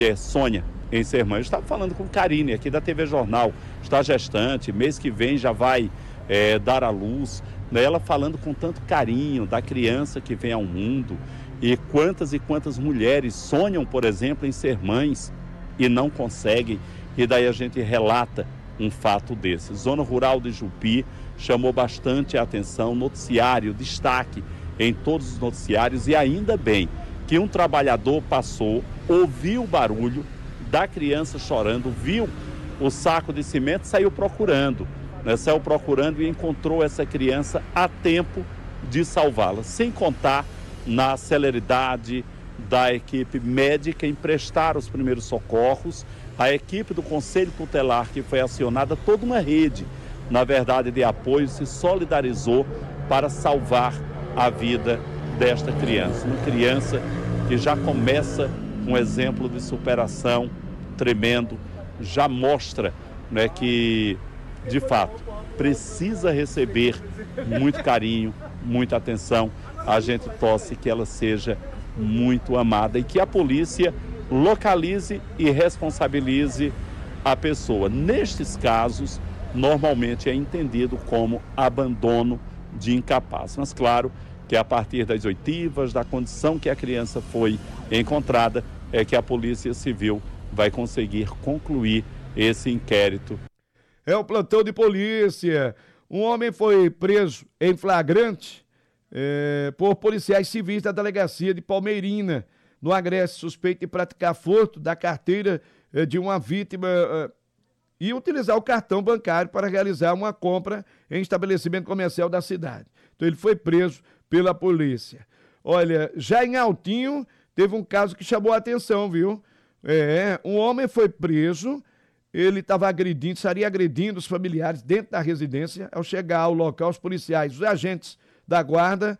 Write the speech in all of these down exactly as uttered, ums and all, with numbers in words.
É Sônia, em ser mãe. Eu estava falando com Karine, aqui da T V Jornal, está gestante, mês que vem já vai é, dar à luz, né? Ela falando com tanto carinho da criança que vem ao mundo e quantas e quantas mulheres sonham, por exemplo, em ser mães e não conseguem, e daí a gente relata um fato desse. Zona Rural de Jupi chamou bastante a atenção, noticiário, destaque em todos os noticiários, e ainda bem que um trabalhador passou, ouviu o barulho da criança chorando, viu o saco de cimento, saiu procurando, né? Saiu procurando e encontrou essa criança a tempo de salvá-la, sem contar na celeridade da equipe médica em prestar os primeiros socorros, a equipe do Conselho Tutelar que foi acionada, toda uma rede, na verdade, de apoio, se solidarizou para salvar a vida desta criança. Uma criança que já começa um exemplo de superação tremendo, já mostra, né, que, de fato, precisa receber muito carinho, muita atenção. A gente torce que ela seja muito amada e que a polícia localize e responsabilize a pessoa. Nestes casos, normalmente é entendido como abandono de incapaz. Mas claro que a partir das oitivas, da condição que a criança foi encontrada, é que a Polícia Civil vai conseguir concluir esse inquérito. É o plantão de polícia. Um homem foi preso em flagrante é, por policiais civis da delegacia de Palmeirina, no Agreste, suspeito de praticar furto da carteira é, de uma vítima é, e utilizar o cartão bancário para realizar uma compra em estabelecimento comercial da cidade. Então ele foi preso pela polícia. Olha, já em Altinho teve um caso que chamou a atenção, viu? É, um homem foi preso, ele estava agredindo, estaria agredindo os familiares dentro da residência. Ao chegar ao local, os policiais, os agentes da guarda,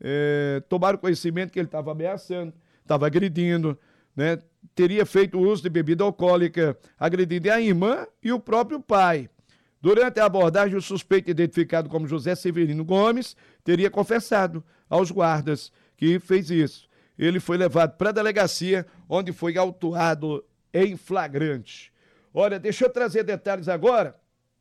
é, tomaram conhecimento que ele estava ameaçando, estava agredindo, né? Teria feito uso de bebida alcoólica, agredindo a irmã e o próprio pai. Durante a abordagem, o suspeito, identificado como José Severino Gomes, teria confessado aos guardas que fez isso. Ele foi levado para a delegacia, onde foi autuado em flagrante. Olha, deixa eu trazer detalhes agora.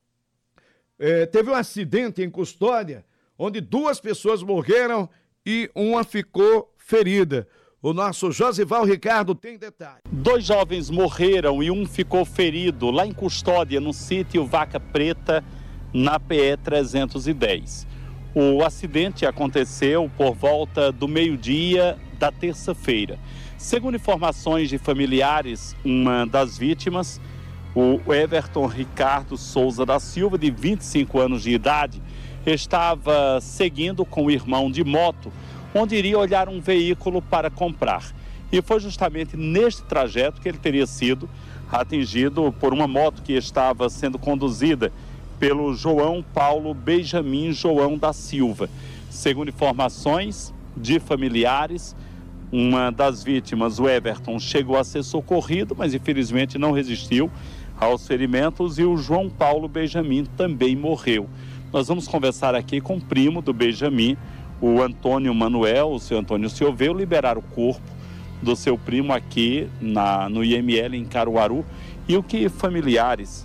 É, teve um acidente em Custódia, onde duas pessoas morreram e uma ficou ferida. O nosso Josival Ricardo tem detalhes. Dois jovens morreram e um ficou ferido lá em Custódia, no sítio Vaca Preta, na P E trezentos e dez. O acidente aconteceu por volta do meio-dia da terça-feira. Segundo informações de familiares, uma das vítimas, o Everton Ricardo Souza da Silva, de vinte e cinco anos de idade, estava seguindo com o irmão de moto, onde iria olhar um veículo para comprar. E foi justamente neste trajeto que ele teria sido atingido por uma moto que estava sendo conduzida pelo João Paulo Benjamin João da Silva. Segundo informações de familiares, uma das vítimas, o Everton, chegou a ser socorrido, mas infelizmente não resistiu aos ferimentos, e o João Paulo Benjamin também morreu. Nós vamos conversar aqui com o primo do Benjamin, o Antônio Manuel. O seu Antônio Silveira liberar o corpo do seu primo aqui na, no I M L em Caruaru. E o que familiares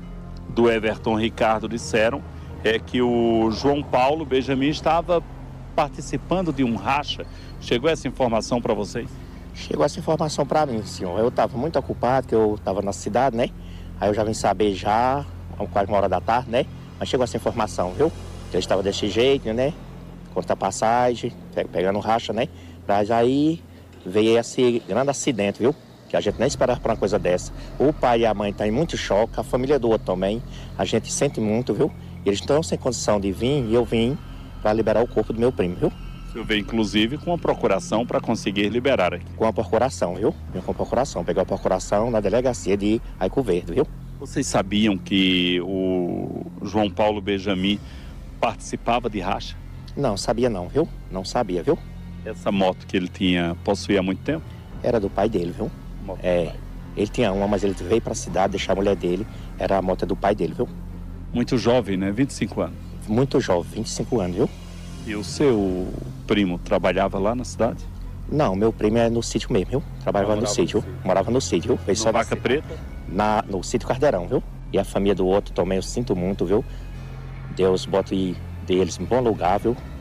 do Everton Ricardo disseram é que o João Paulo Benjamin estava participando de um racha. Chegou essa informação para vocês? Chegou essa informação para mim, senhor. Eu estava muito ocupado, que eu estava na cidade, né? Aí eu já vim saber já, quase uma hora da tarde, né? Mas chegou essa informação, viu? Que eu estava desse jeito, né? Conta a passagem, pegando racha, né? Mas aí veio esse grande acidente, viu? Que a gente nem esperava por uma coisa dessa. O pai e a mãe estão em muito choque, a família do outro também. A gente sente muito, viu? Eles estão sem condição de vir e eu vim para liberar o corpo do meu primo, viu? O senhor veio, inclusive, com uma procuração para conseguir liberar aqui. Com a procuração, viu? Vim com a procuração. Peguei a procuração na delegacia de Aico Verde, viu? Vocês sabiam que o João Paulo Benjamin participava de racha? Não, sabia não, viu? Não sabia, viu? Essa moto que ele tinha possuía há muito tempo? Era do pai dele, viu? Moto é, do pai. Ele tinha uma, mas ele veio para a cidade, deixar a mulher dele. Era a moto do pai dele, viu? Muito jovem, né? vinte e cinco anos. Muito jovem, vinte e cinco anos, viu? E o seu primo trabalhava lá na cidade? Não, meu primo é no sítio mesmo, viu? Trabalhava no sítio, viu? Morava no sítio, viu? Fez No só Vaca Preta? Na, no sítio Cardeirão, viu? E a família do outro também eu sinto muito, viu? Deus bota eles em bom lugar, viu?